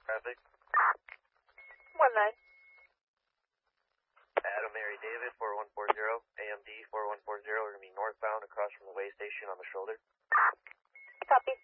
Traffic. 19. Adam Mary David, 4140, AMD 4140. We're going to be northbound across from the way station on the shoulder. Copy.